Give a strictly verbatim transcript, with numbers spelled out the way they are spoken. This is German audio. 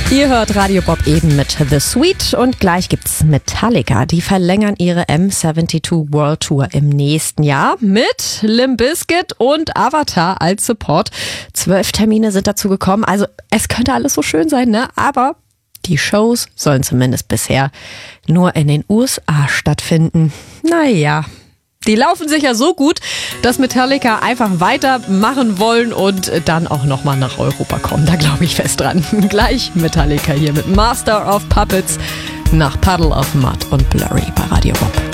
Ihr hört Radio Bob eben mit The Sweet und gleich gibt's Metallica. Die verlängern ihre M zweiundsiebzig World Tour im nächsten Jahr mit Limp Bizkit und Avatar als Support. Zwölf Termine sind dazu gekommen, also es könnte alles so schön sein, ne? Aber die Shows sollen zumindest bisher nur in den U S A stattfinden. Naja, die laufen sich ja so gut, dass Metallica einfach weitermachen wollen und dann auch nochmal nach Europa kommen. Da glaube ich fest dran. Gleich Metallica hier mit Master of Puppets nach Puddle of Mud und Blurry bei Radio Bob.